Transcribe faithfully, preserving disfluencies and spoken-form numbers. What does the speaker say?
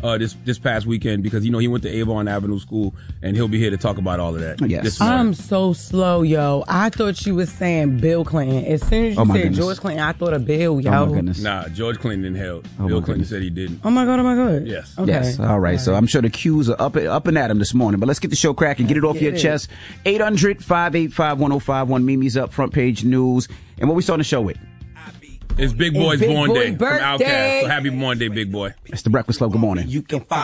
uh, this this past weekend because, you know, he went to Avon Avenue School, and he'll be here to talk about all of that. Yes. This morning. I'm so slow, yo. I thought you was saying Bill Clinton. As soon as you Oh, my said goodness. George Clinton, I thought of Bill, yo. Oh, my goodness. Nah, George Clinton didn't help. Oh, Bill my Clinton goodness. said he didn't. Oh, my God, oh, my God. Yes. Okay. Yes. All right. So I'm sure the Qs are up, up and at him this morning. But let's get the show cracking. Get it off Get your it. chest. eight hundred, five eight five, one oh five one. Mimi's up, front page news. And what we starting the show with? It's Big Boy's Big born Boy day from birthday. Outkast. So happy born day, Big Boy. It's the Breakfast Club. Good morning. You can find